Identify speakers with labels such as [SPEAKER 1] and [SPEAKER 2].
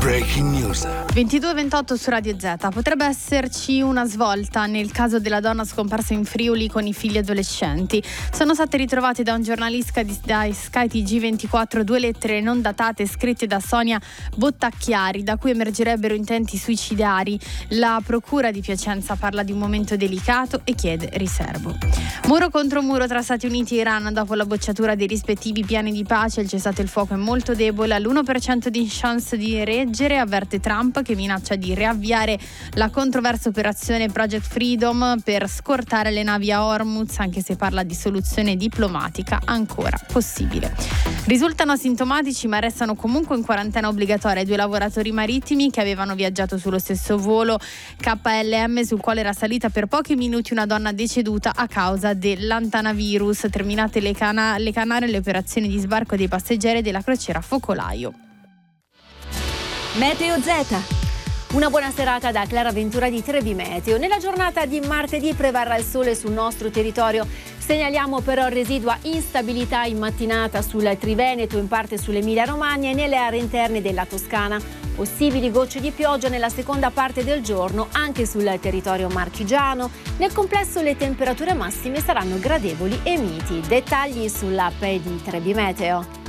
[SPEAKER 1] Breaking News.
[SPEAKER 2] 22:28 su Radio Z. Potrebbe esserci una svolta nel caso della donna scomparsa in Friuli con i figli adolescenti. Sono state ritrovate da un giornalista da Sky TG24 due lettere non datate scritte da Sonia Bottacchiari, da cui emergerebbero intenti suicidari. La procura di Piacenza parla di un momento delicato e chiede riservo. Muro contro muro tra Stati Uniti e Iran dopo la bocciatura dei rispettivi piani di pace. Il cessate il fuoco è molto debole, all'1% di chance di reggere, avverte Trump, che minaccia di riavviare la controversa operazione Project Freedom per scortare le navi a Hormuz, anche se parla di soluzione diplomatica ancora possibile. Risultano asintomatici ma restano comunque in quarantena obbligatoria due lavoratori marittimi che avevano viaggiato sullo stesso volo KLM, sul quale era salita per pochi minuti una donna deceduta a causa dell'antanavirus. Terminate le Canarie, le operazioni di sbarco dei passeggeri della crociera Focolaio.
[SPEAKER 3] Meteo Z. Una buona serata da Clara Ventura di Trevi Meteo. Nella giornata di martedì prevarrà il sole sul nostro territorio. Segnaliamo però residua instabilità in mattinata sul Triveneto, in parte sull'Emilia Romagna e nelle aree interne della Toscana. Possibili gocce di pioggia nella seconda parte del giorno anche sul territorio marchigiano. Nel complesso le temperature massime saranno gradevoli e miti. Dettagli sull'app di Trevi Meteo.